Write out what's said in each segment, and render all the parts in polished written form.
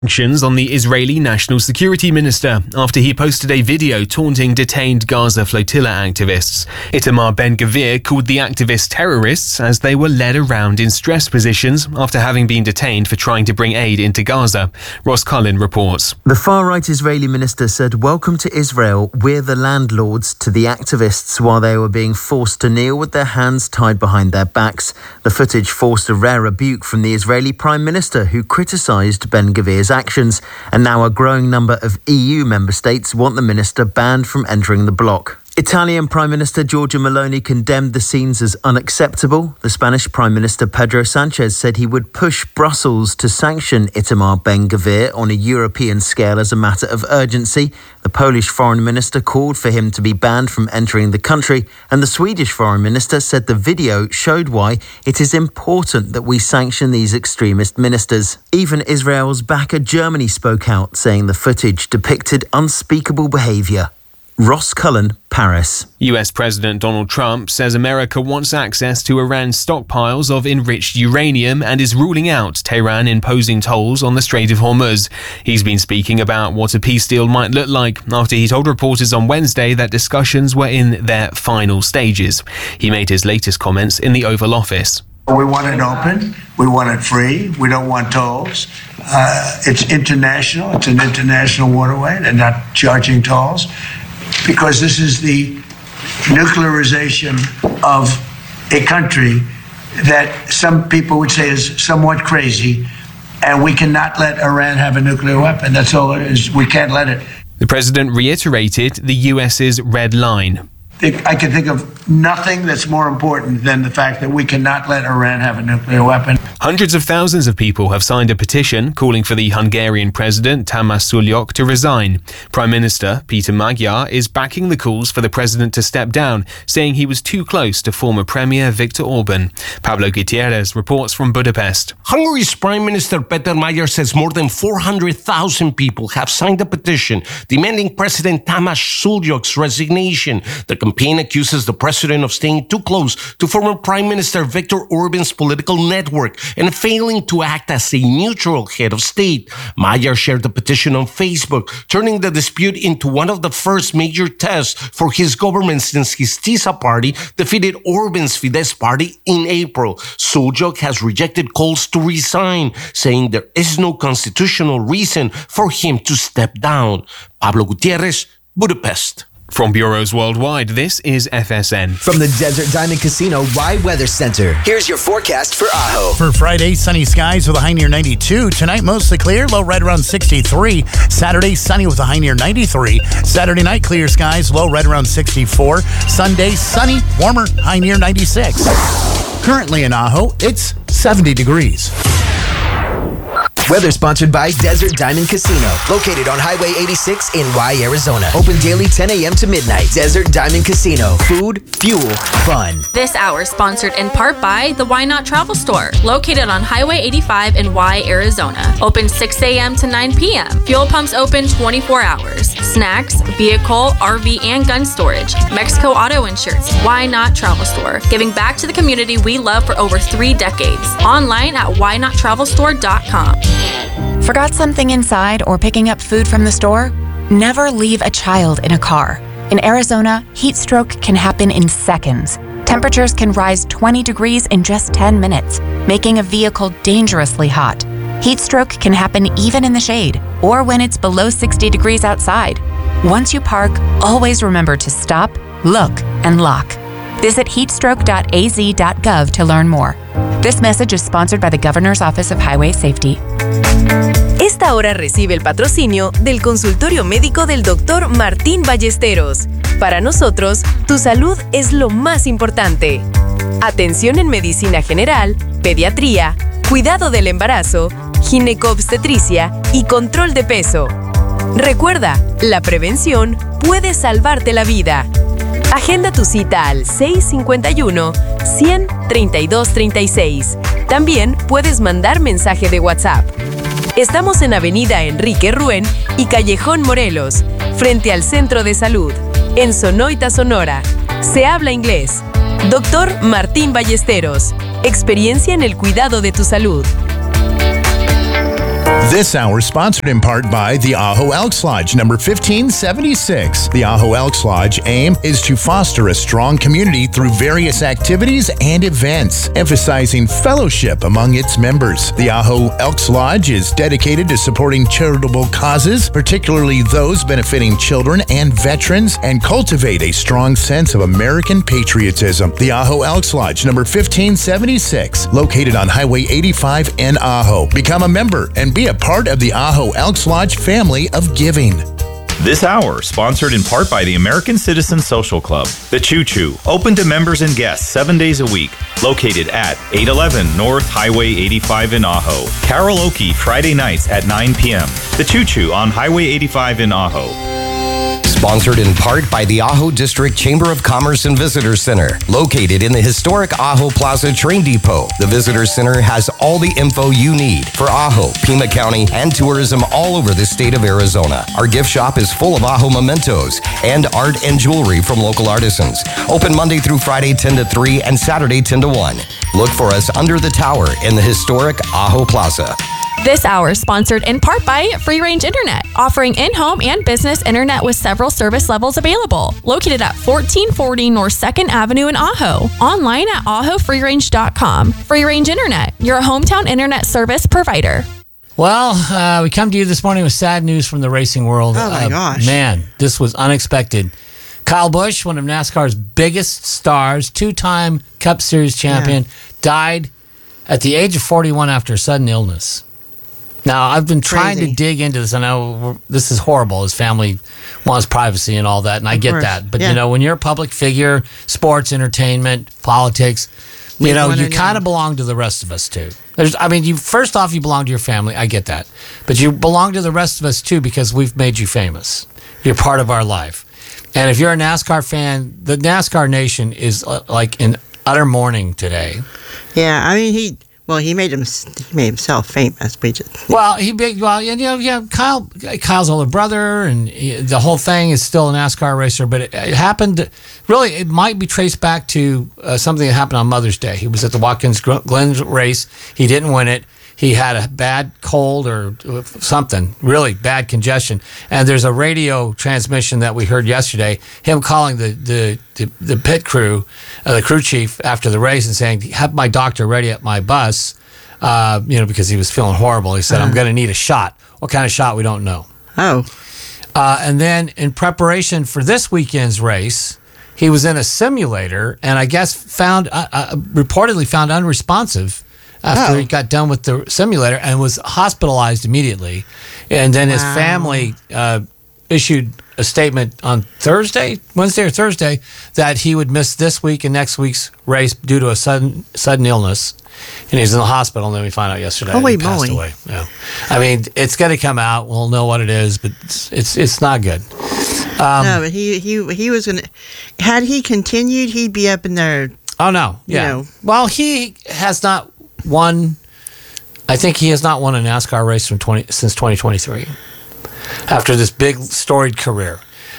Sanctions on the Israeli National Security Minister after he posted a video taunting detained Gaza flotilla activists. Itamar Ben-Gvir called the activists terrorists as they were led around in stress positions after having been detained for trying to bring aid into Gaza. Ross Cullen reports. The far-right Israeli minister said, "Welcome to Israel. We're the landlords," to the activists while they were being forced to kneel with their hands tied behind their backs. The footage forced a rare rebuke from the Israeli Prime Minister, who criticised Ben-Gvir's actions, and now a growing number of EU member states want the minister banned from entering the bloc. Italian Prime Minister Giorgia Meloni condemned the scenes as unacceptable. The Spanish Prime Minister Pedro Sanchez said he would push Brussels to sanction Itamar Ben-Gvir on a European scale as a matter of urgency. The Polish Foreign Minister called for him to be banned from entering the country, and the Swedish Foreign Minister said the video showed why it is important that we sanction these extremist ministers. Even Israel's backer Germany spoke out, saying the footage depicted unspeakable behaviour. Ross Cullen, Paris. US President Donald Trump says America wants access to Iran's stockpiles of enriched uranium and is ruling out Tehran imposing tolls on the Strait of Hormuz. He's been speaking about what a peace deal might look like after he told reporters on Wednesday that discussions were in their final stages. He made his latest comments in the Oval Office. We want it open. We want it free. We don't want tolls. It's international. It's an international waterway. They're not charging tolls, because this is the nuclearization of a country that some people would say is somewhat crazy, and we cannot let Iran have a nuclear weapon. That's all it is. We can't let it. The president reiterated the US's red line. I can think of nothing that's more important than the fact that we cannot let Iran have a nuclear weapon. Hundreds of thousands of people have signed a petition calling for the Hungarian president Tamás Sulyok to resign. Prime Minister Peter Magyar is backing the calls for the president to step down, saying he was too close to former Premier Viktor Orban. Pablo Gutierrez reports from Budapest. Hungary's Prime Minister Peter Magyar says more than 400,000 people have signed a petition demanding President Tamás Sulyok's resignation. The campaign accuses the president of staying too close to former Prime Minister Viktor Orban's political network and failing to act as a neutral head of state. Magyar shared the petition on Facebook, turning the dispute into one of the first major tests for his government since his TISA party defeated Orban's Fidesz party in April. Sulyok has rejected calls to resign, saying there is no constitutional reason for him to step down. Pablo Gutierrez, Budapest. From bureaus worldwide, this is FSN. From the Desert Diamond Casino Rye Weather Center, here's your forecast for Ajo. For Friday, sunny skies with a high near 92. Tonight, mostly clear, low right around 63. Saturday, sunny with a high near 93. Saturday night, clear skies, low right around 64. Sunday, sunny, warmer, high near 96. Currently in Ajo, it's 70 degrees. Weather sponsored by Desert Diamond Casino, located on Highway 86 in Y, Arizona. Open daily 10 a.m. to midnight. Desert Diamond Casino. Food, fuel, fun. This hour sponsored in part by the Why Not Travel Store, located on Highway 85 in Y, Arizona. Open 6 a.m. to 9 p.m. Fuel pumps open 24 hours. Snacks, vehicle, RV, and gun storage. Mexico Auto Insurance. Why Not Travel Store, giving back to the community we love for over 3 decades. Online at whynottravelstore.com. Forgot something inside or picking up food from the store? Never leave a child in a car. In Arizona, heat stroke can happen in seconds. Temperatures can rise 20 degrees in just 10 minutes, making a vehicle dangerously hot. Heat stroke can happen even in the shade or when it's below 60 degrees outside. Once you park, always remember to stop, look, and lock. Visit heatstroke.az.gov to learn more. This message is sponsored by the Governor's Office of Highway Safety. Esta hora recibe el patrocinio del consultorio médico del Dr. Martín Ballesteros. Para nosotros, tu salud es lo más importante. Atención en medicina general, pediatría, cuidado del embarazo, gineco-obstetricia y control de peso. Recuerda, la prevención puede salvarte la vida. Agenda tu cita al 651-100-3236. También puedes mandar mensaje de WhatsApp. Estamos en Avenida Enrique Ruén y Callejón Morelos, frente al Centro de Salud, en Sonoita, Sonora. Se habla inglés. Dr. Martín Ballesteros. Experiencia en el cuidado de tu salud. This hour sponsored in part by the Ajo Elks Lodge, number 1576. The Ajo Elks Lodge aim is to foster a strong community through various activities and events, emphasizing fellowship among its members. The Ajo Elks Lodge is dedicated to supporting charitable causes, particularly those benefiting children and veterans, and cultivate a strong sense of American patriotism. The Ajo Elks Lodge, number 1576, located on Highway 85 in Ajo. Become a member and be a part of the Ajo Elks Lodge family of giving. This hour, sponsored in part by the American Citizen Social Club. The Choo Choo, open to members and guests 7 days a week. Located at 811 North Highway 85 in Ajo. Karaoke Friday nights at 9 p.m. The Choo Choo on Highway 85 in Ajo. Sponsored in part by the Ajo District Chamber of Commerce and Visitor Center, located in the historic Ajo Plaza Train Depot. The Visitor Center has all the info you need for Ajo, Pima County, and tourism all over the state of Arizona. Our gift shop is full of Ajo mementos and art and jewelry from local artisans. Open Monday through Friday 10 to 3 and Saturday 10 to 1. Look for us under the tower in the historic Ajo Plaza. This hour sponsored in part by Free Range Internet, offering in-home and business internet with several service levels available. Located at 1440 North 2nd Avenue in Ajo. Online at ajofreerange.com. Free Range Internet, your hometown internet service provider. Well, we come to you this morning with sad news from the racing world. Oh, my gosh. Man, this was unexpected. Kyle Busch, one of NASCAR's biggest stars, two-time Cup Series champion, died at the age of 41 after a sudden illness. Now, I've been trying to dig into this. I know this is horrible. His family wants privacy and all that, and I get that. But, you know, when you're a public figure, sports, entertainment, politics, you know, you kind of belong to the rest of us, too. First off, you belong to your family. I get that. But you belong to the rest of us, too, because we've made you famous. You're part of our life. And if you're a NASCAR fan, the NASCAR nation is like in utter mourning today. Yeah, I mean, he made himself famous. Kyle's older brother, and the whole thing is still a NASCAR racer. But it happened. Really, it might be traced back to something that happened on Mother's Day. He was at the Watkins Glen race. He didn't win it. He had a bad cold or something, really bad congestion. And there's a radio transmission that we heard yesterday, him calling the pit crew, the crew chief after the race and saying, have my doctor ready at my bus, because he was feeling horrible. He said, I'm going to need a shot. What kind of shot? We don't know. Oh. And then in preparation for this weekend's race, he was in a simulator and I guess reportedly found unresponsive after he got done with the simulator and was hospitalized immediately. And then his family issued a statement on Wednesday or Thursday, that he would miss this week and next week's race due to a sudden illness. And he's in the hospital, and then we found out yesterday he passed away. Yeah. I mean, it's going to come out. We'll know what it is, but it's not good. No, but he was going to... Had he continued, he'd be up in there. Oh, no. Yeah. Well, he has not won. I think he has not won a NASCAR race since 2023 after this big storied career.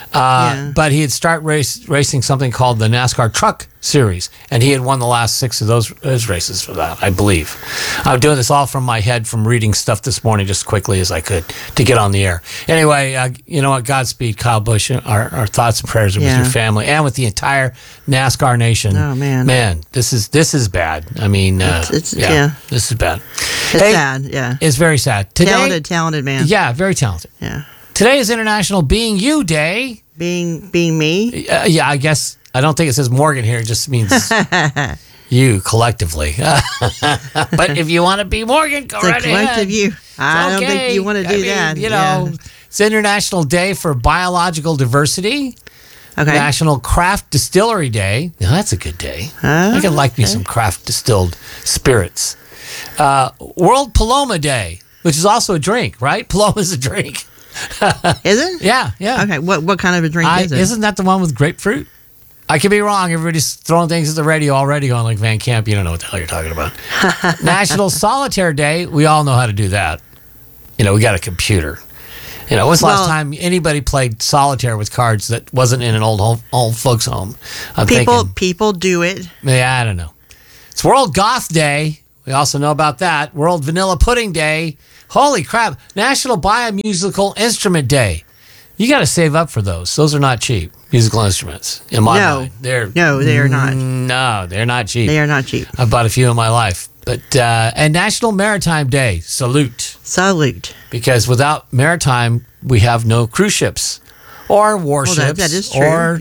But he had started racing something called the NASCAR Truck Series, and he had won the last 6 of those races for that, I believe. I'm doing this all from my head from reading stuff this morning just quickly as I could to get on the air. Anyway, you know what? Godspeed, Kyle Busch. Our thoughts and prayers are with your family and with the entire NASCAR nation. Oh, man. Man, this is bad. I mean, this is bad. It's sad, yeah. It's very sad. Today, talented man. Yeah, very talented. Yeah. Today is International Being You Day. Being me? Yeah, I guess. I don't think it says Morgan here. It just means you collectively. But if you want to be Morgan, go right ahead. Collective you. I don't think you want to do that. It's International Day for Biological Diversity. Okay. National Craft Distillery Day. Now, that's a good day. I could like me some craft distilled spirits. World Paloma Day, which is also a drink, right? Paloma's a drink. Is it? Yeah. Okay, what kind of a drink is it? Isn't that the one with grapefruit? I could be wrong. Everybody's throwing things at the radio already going like Van Camp. You don't know what the hell you're talking about. National Solitaire Day. We all know how to do that. We got a computer. When's the last time anybody played solitaire with cards that wasn't in an old folks' home? People do it. Yeah, I don't know. It's World Goth Day. We also know about that. World Vanilla Pudding Day. Holy crap. National Buy a Musical Instrument Day. You got to save up for those. Those are not cheap, musical instruments, in my mind. They are not. No, they're not cheap. They are not cheap. I've bought a few in my life. But and National Maritime Day. Salute. Because without maritime, we have no cruise ships. Or warships. Well, that is true. Or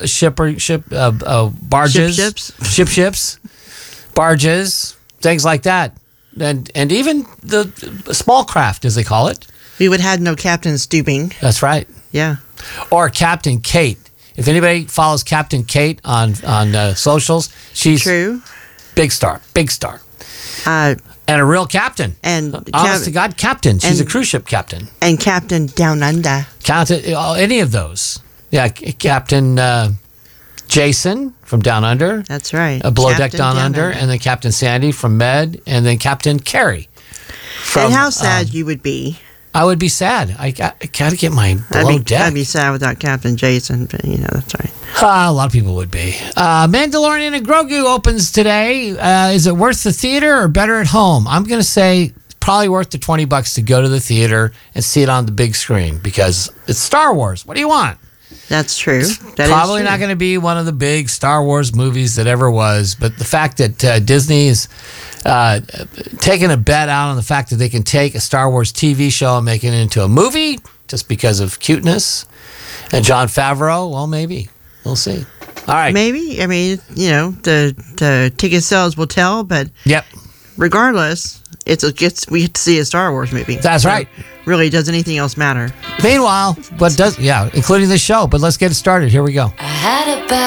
barges. Ships. Barges. Things like that. And even the small craft, as they call it. We would have no Captain Stooping. That's right. Yeah. Or Captain Kate. If anybody follows Captain Kate on socials, she's true. Big star. And a real captain. And honest to God, captain. She's a cruise ship captain. And Captain Down Under. Any of those. Yeah, Captain Jason from Down Under. That's right. Below Deck Down Under. And then Captain Sandy from Med. And then Captain Carey. And how sad you would be. I would be sad. I got to get my below deck. I'd be sad without Captain Jason, but that's right. A lot of people would be. Mandalorian and Grogu opens today. Is it worth the theater or better at home? I'm going to say probably worth the $20 to go to the theater and see it on the big screen because it's Star Wars. What do you want? That's true. Probably not going to be one of the big Star Wars movies that ever was, but the fact that Disney is taking a bet out on the fact that they can take a Star Wars TV show and make it into a movie just because of cuteness, and Jon Favreau, well, maybe. We'll see. All right. Maybe. I mean, the ticket sales will tell, but regardless, we get to see a Star Wars movie. That's right. Really, does anything else matter? Meanwhile, including the show, but let's get it started. Here we go. I had a bad